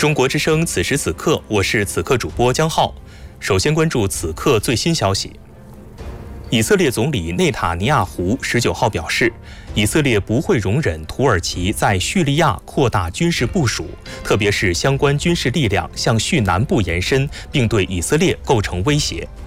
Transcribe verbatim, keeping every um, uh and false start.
中国之声此时此刻，我是此刻主播江浩。首先关注此刻最新消息。以色列总理内塔尼亚胡十九号表示，以色列不会容忍土耳其在叙利亚扩大军事部署，特别是相关军事力量向叙南部延伸，并对以色列构成威胁。